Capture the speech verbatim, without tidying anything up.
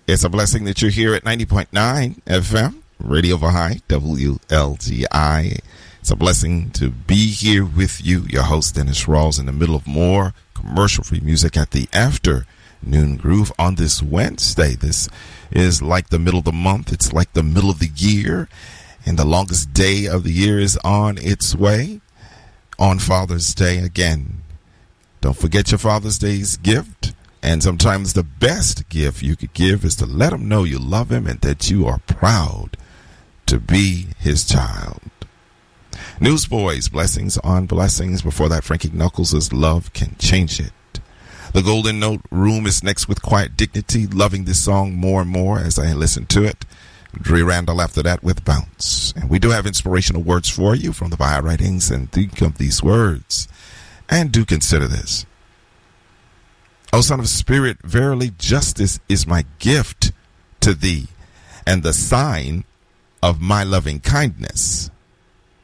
It's a blessing that you're here at ninety point nine F M, Radio Baha'i, W L G I. It's a blessing to be here with you, your host, Dennis Rawls, in the middle of more commercial-free music at the Afternoon Groove on this Wednesday. This is like the middle of the month. It's like the middle of the year, and the longest day of the year is on its way. On Father's Day again. Don't forget your Father's Day's gift. And sometimes the best gift you could give is to let him know you love him and that you are proud to be his child. Newsboys, blessings on blessings. Before that, Frankie Knuckles' Love Can Change It. The Golden Note Room is next with Quiet Dignity, loving this song more and more as I listen to it. Dre Randall after that with Bounce. And we do have inspirational words for you from the Baha'i writings, and think of these words and do consider this. O Son of Spirit, verily justice is my gift to thee, and the sign of my loving kindness.